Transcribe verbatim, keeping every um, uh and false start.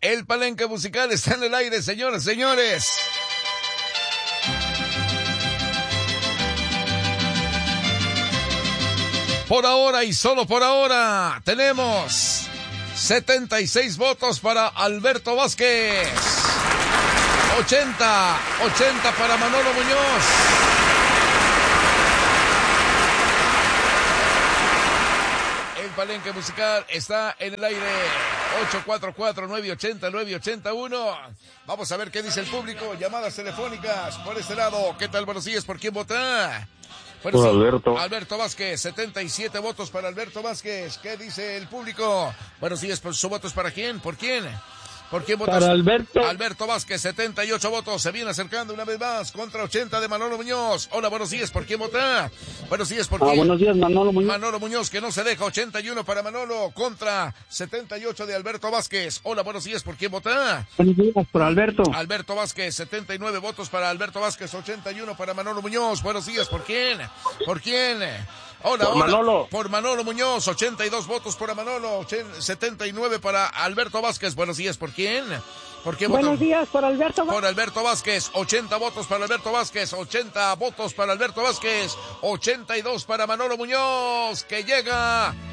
El Palenque Musical está en el aire, señoras y señores. Por ahora y solo por ahora tenemos setenta y seis votos para Alberto Vázquez, ochenta, ochenta para Manolo Muñoz, el Palenque Musical está en el aire. Ocho cuatro cuatro, nueve ocho cero, nueve ocho uno. Vamos a ver qué dice el público. Llamadas telefónicas por este lado. ¿Qué tal? Buenos días. ¿Por quién vota? Bueno, por sí, Alberto. Alberto Vázquez, setenta y siete votos para Alberto Vázquez. ¿Qué dice el público? Buenos días, ¿su voto es para quién? ¿Por quién? ¿Por quién votas? Para Alberto. Alberto Vázquez, setenta y ocho votos. Se viene acercando una vez más contra ochenta de Manolo Muñoz. Hola, buenos días. ¿Por quién vota? Buenos días, ¿por quién? Ah, buenos días, Manolo Muñoz. Manolo Muñoz, que no se deja. ochenta y uno para Manolo contra setenta y ocho de Alberto Vázquez. Hola, buenos días. ¿Por quién vota? Buenos días, por Alberto. Alberto Vázquez, setenta y nueve votos para Alberto Vázquez, ochenta y uno para Manolo Muñoz. Buenos días. ¿Por quién? ¿Por quién? Hola, por hola. Manolo. Por Manolo Muñoz, ochenta y dos votos para Manolo, setenta y nueve para Alberto Vázquez. Buenos días. ¿Por quién? ¿Por qué Buenos voto? días, por Alberto Vázquez. Por Alberto Vázquez, ochenta votos para Alberto Vázquez, ochenta votos para Alberto Vázquez, ochenta y dos para Manolo Muñoz, que llega